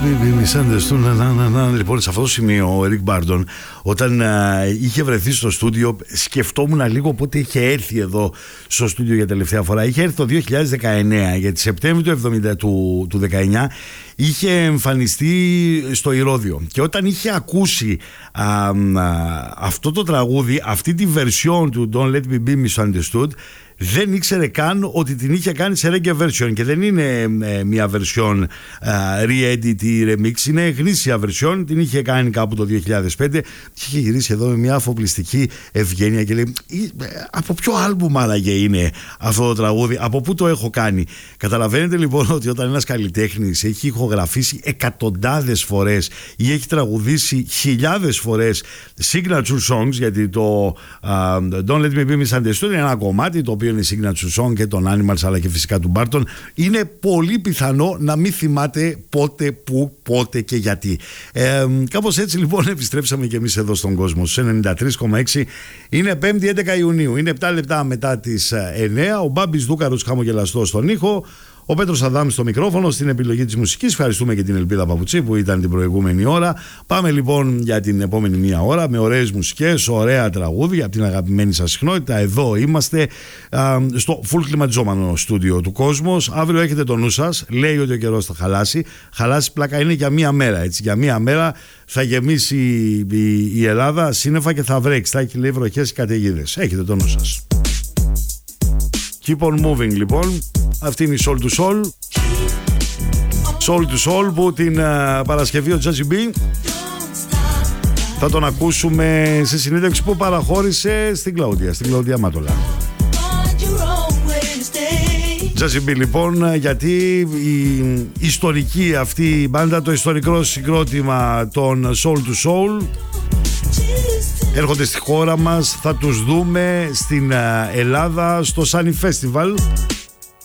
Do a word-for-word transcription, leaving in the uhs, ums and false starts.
Λοιπόν, σε αυτό το σημείο ο Eric Burdon, όταν α, είχε βρεθεί στο στούντιο, σκεφτόμουν λίγο πότε είχε έρθει εδώ στο στούντιο για τελευταία φορά. Είχε έρθει το δύο χιλιάδες δεκαεννέα, γιατί Σεπτέμβριο του, εβδομήντα, του, του δεκαεννιά είχε εμφανιστεί στο Ηρώδειο. Και όταν είχε ακούσει α, α, αυτό το τραγούδι, αυτή τη version του Don't Let Me Be Misunderstood, δεν ήξερε καν ότι την είχε κάνει σε reggae version, και δεν είναι ε, μια version uh, re-edit ή remix, είναι γνήσια version. Την είχε κάνει κάπου το δύο χιλιάδες πέντε, είχε γυρίσει εδώ με μια αφοπλιστική ευγένεια και λέει, από ποιο άλμπουμ άραγε είναι αυτό το τραγούδι, από πού το έχω κάνει? Καταλαβαίνετε λοιπόν ότι όταν ένας καλλιτέχνης έχει ηχογραφήσει εκατοντάδες φορές ή έχει τραγουδήσει χιλιάδες φορές signature songs, γιατί το uh, Don't Let Me Be Misunderstood είναι ένα κομμάτι το οποίο είναι signature song και των Animals αλλά και φυσικά του Barton, είναι πολύ πιθανό να μην θυμάται πότε, πού, πότε και γιατί. Ε, κάπως έτσι λοιπόν επιστρέψαμε και εμείς εδώ στον κόσμο στους ενενήντα τρία κόμμα έξι. Είναι πέμπτη έντεκα Ιουνίου, είναι επτά λεπτά μετά τις εννέα. Ο Μπάμπης Δούκαρος χαμογελαστός στον ήχο, ο Πέτρος Αδάμης στο μικρόφωνο, στην επιλογή της μουσικής. Ευχαριστούμε και την Ελπίδα Παπουτσί που ήταν την προηγούμενη ώρα. Πάμε λοιπόν για την επόμενη μία ώρα με ωραίες μουσικές, ωραία τραγούδια από την αγαπημένη σας συχνότητα. Εδώ είμαστε α, στο full κλιματιζόμενο στούντιο του Κόσμος. Αύριο έχετε το νου σας, λέει ότι ο καιρός θα χαλάσει. Χαλάσει πλάκα είναι για μία μέρα, έτσι. Για μία μέρα θα γεμίσει η, η, η Ελλάδα σύννεφα και θα βρέξει. Θα έχει λέει βροχές και καταιγίδες. Έχετε το νου σας. Keep on moving λοιπόν. Αυτή είναι η Soul to Soul. Soul to Soul που την uh, Παρασκευή ο Jazzy B θα τον ακούσουμε σε συνέντευξη που παραχώρησε στην Κλαουδία, στην Κλαουδία Μάτολα. Jazzy B λοιπόν, γιατί η ιστορική αυτή μπάντα, το ιστορικό συγκρότημα των Soul to Soul έρχονται στη χώρα μας, θα τους δούμε στην Ελλάδα στο Sunny Festival